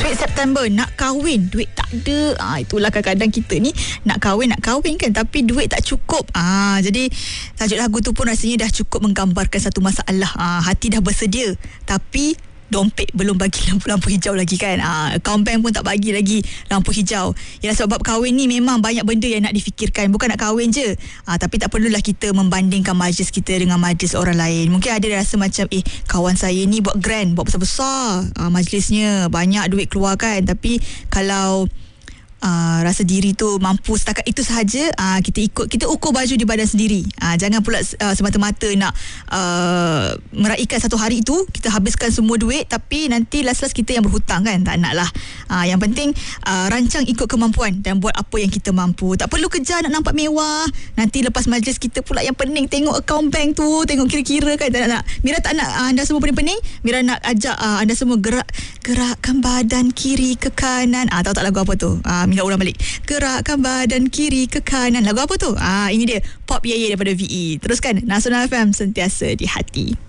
Duit September, nak kahwin, duit tak ada. Itulah kadang-kadang kita ni nak kahwin kan, tapi duit tak cukup. Jadi tajuk lagu tu pun rasanya dah cukup menggambarkan satu masalah. Hati dah bersedia, tapi dompet belum bagi lampu hijau lagi kan. Account bank pun tak bagi lagi lampu hijau. Yalah, sebab kahwin ni memang banyak benda yang nak difikirkan. Bukan nak kahwin je, tapi tak perlulah kita membandingkan majlis kita dengan majlis orang lain. Mungkin ada rasa macam kawan saya ni buat grand, buat besar-besar majlisnya, banyak duit keluar kan. Tapi kalau rasa diri tu mampu setakat itu sahaja, kita ukur baju di badan sendiri. Jangan pula semata-mata nak meraihkan satu hari itu kita habiskan semua duit, tapi nanti last-last kita yang berhutang kan. Tak nak lah. Yang penting rancang ikut kemampuan dan buat apa yang kita mampu. Tak perlu kejar nak nampak mewah. Nanti lepas majlis kita pula yang pening tengok account bank tu, tengok kira-kira kan. Tak nak. Mira tak nak anda semua pening-pening. Mira nak ajak anda semua gerakkan badan kiri ke kanan. Tahu tak lagu apa tu? Mira ulang balik. Gerakkan badan kiri ke kanan. Lagu apa tu? Ini dia Pop Ye Ye daripada VE. Teruskan Nasional FM, sentiasa di hati.